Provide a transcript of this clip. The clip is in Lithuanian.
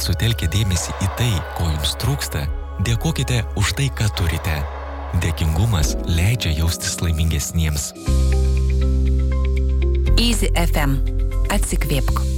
kad sutelkę dėmesį į tai, ko jums trūksta, dėkokite už tai, ką turite. Dėkingumas leidžia jaustis laimingesniems. Easy FM. Atsikvėpk.